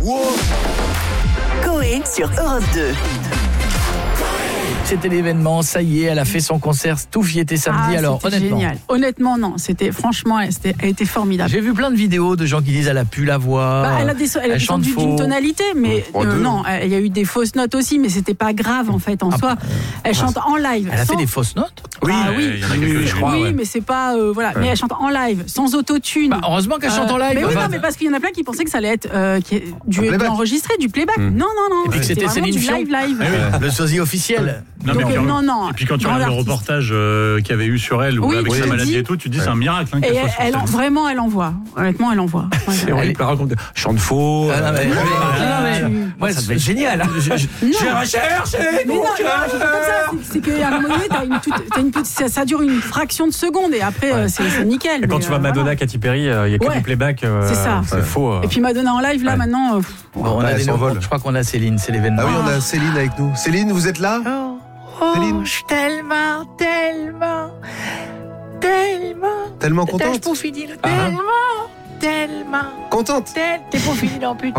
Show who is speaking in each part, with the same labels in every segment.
Speaker 1: Wow.
Speaker 2: Coé sur Europe 2.
Speaker 3: C'était l'événement, ça y est, elle a fait son concert Stouff, y était samedi. Alors
Speaker 4: c'était
Speaker 3: honnêtement,
Speaker 4: génial. Honnêtement, non, franchement, elle a été formidable.
Speaker 3: j'ai vu plein de vidéos de gens qui disent elle a pu la voix.
Speaker 4: Elle a descendu d'une tonalité, mais non, il y a eu des fausses notes aussi, mais c'était pas grave en fait en soi. Elle chante en live.
Speaker 3: Elle a fait des fausses notes.
Speaker 4: Oui,
Speaker 5: il y en a quelques, je crois.
Speaker 4: Oui, mais c'est pas voilà. Mais elle chante en live, sans autotune.
Speaker 3: Heureusement qu'elle chante en live.
Speaker 4: Mais oui, non, mais parce qu'il y en a plein qui pensaient que ça allait être de l'enregistré, du playback. Non.
Speaker 3: Et puis que c'était
Speaker 4: vraiment
Speaker 3: Céline
Speaker 4: du
Speaker 3: Dion.
Speaker 4: live.
Speaker 3: Le sosie officiel.
Speaker 4: Non.
Speaker 5: Et puis quand tu regardes le reportage qu'il y avait eu sur elle, avec sa maladie et tout, tu te dis c'est un miracle.
Speaker 4: Et vraiment, elle envoie. Honnêtement, elle envoie.
Speaker 1: C'est horrible, par contre, chante faux.
Speaker 3: Moi, ça devait être génial.
Speaker 4: J'ai recherché. Mais non, c'est pas comme ça. C'est qu'à un moment donné, ça dure une fraction de seconde et après, c'est nickel.
Speaker 1: Et quand tu vois Madonna, Katy Perry, il n'y a que du playback.
Speaker 4: C'est ça.
Speaker 1: C'est faux.
Speaker 4: Et puis Madonna en live, là, maintenant.
Speaker 3: On a des noms. Je crois qu'on a Céline, c'est l'événement.
Speaker 6: Ah oui, on a Céline avec nous. Céline, vous êtes là? Céline,
Speaker 3: je suis tellement
Speaker 6: contente.
Speaker 3: Je peux finir tellement
Speaker 6: Contente.
Speaker 3: t'es pas fini non plus,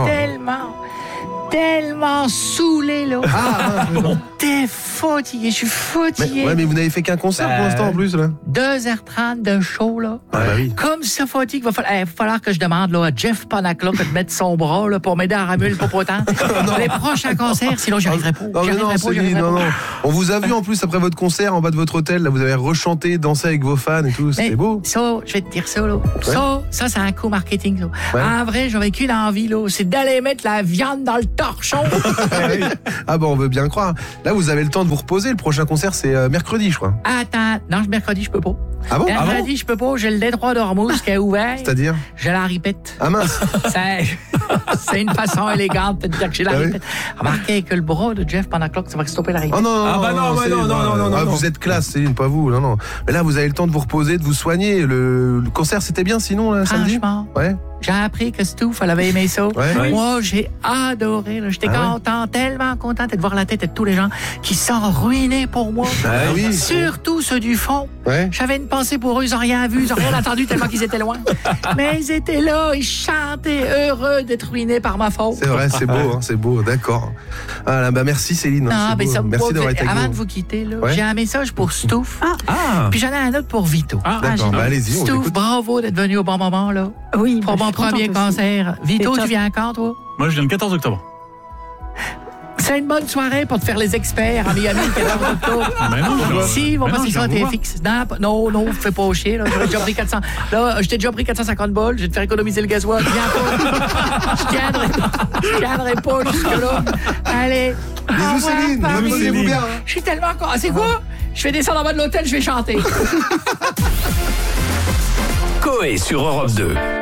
Speaker 3: tellement saoulé là. T'es fatigué, je suis fatigué.
Speaker 6: Mais vous n'avez fait qu'un concert pour l'instant en plus là.
Speaker 3: 2h30 de show là.
Speaker 6: Oui.
Speaker 3: Comme ça fatigue, il va falloir que je demande là, à Jeff Panaclock de mettre son bras là, pour m'aider à ramuer le popotin. Les prochains concerts, sinon j'y arriverai pas.
Speaker 6: Non. On vous a vu en plus après votre concert en bas de votre hôtel, là vous avez rechanté, dansé avec vos fans et tout, c'était beau.
Speaker 3: Ça, je vais te dire ça là. Ça c'est un coup marketing là. En vrai, j'avais qu'une envie là, c'est d'aller mettre la viande dans le torchon.
Speaker 6: Ah bon, on veut bien croire. Là, vous avez le temps de vous reposer. Le prochain concert, c'est mercredi, je crois.
Speaker 3: Attends, non, mercredi, je peux pas.
Speaker 6: Ah bon?
Speaker 3: Mercredi, je peux pas. J'ai le détroit d'Ormuz qui est ouvert.
Speaker 6: C'est-à-dire?
Speaker 3: Je la répète.
Speaker 6: Ah mince.
Speaker 3: C'est une façon élégante de dire que j'ai la répète. Remarquez que le bras de Jeff Panaclock, ça va stopper la répète.
Speaker 6: Oh non. Vous êtes classe, Céline, pas vous. Non. Mais là, vous avez le temps de vous reposer, de vous soigner. Le concert, c'était bien sinon, là, samedi?
Speaker 3: Franchement.
Speaker 6: Ouais.
Speaker 3: J'ai appris que Stouff, elle avait aimé ça.
Speaker 6: Ouais.
Speaker 3: Moi, j'ai adoré. J'étais tellement contente de voir la tête de tous les gens qui sont ruinés pour moi.
Speaker 6: Oui.
Speaker 3: Surtout ceux du fond.
Speaker 6: Ouais.
Speaker 3: J'avais une pensée pour eux, ils n'ont rien vu, ils n'ont rien entendu tellement qu'ils étaient loin. Mais ils étaient là, ils chantaient heureux d'être ruinés par ma faute.
Speaker 6: C'est vrai, c'est beau, c'est beau, d'accord. Ah, merci Céline.
Speaker 3: Non, mais ça,
Speaker 6: merci d'avoir été avec nous.
Speaker 3: avant de vous quitter, là, j'ai un message pour Stouff. Puis j'en ai un autre pour Vito.
Speaker 6: D'accord, allez-y.
Speaker 3: Stouff, bravo d'être venu au bon moment, là.
Speaker 4: Oui,
Speaker 3: pour mon premier concert. Vito, tu viens quand, toi?
Speaker 5: Moi, je viens le 14 octobre.
Speaker 3: C'est une bonne soirée pour te faire les experts à Miami le 14 octobre. Si, ils vont passer ça à TFX. Non, fais pas chier. Là. J'aurais déjà pris 400. Là, je t'ai déjà pris 450 balles. Je vais te faire économiser le gasoil. Viens pas. Je tiendrai pas jusque-là. Allez.
Speaker 6: Bisous, Céline. Reposez-vous bien.
Speaker 3: Je suis tellement content. C'est quoi? Je vais descendre en bas de l'hôtel, je vais chanter.
Speaker 2: Coé sur Europe 2.